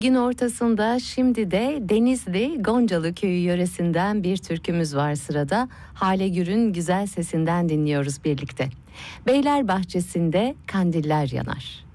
Gün ortasında şimdi de Denizli Goncalı Köyü yöresinden bir türkümüz var sırada. Hale Gür'ün güzel sesinden dinliyoruz birlikte. Beyler bahçesinde kandiller yanar.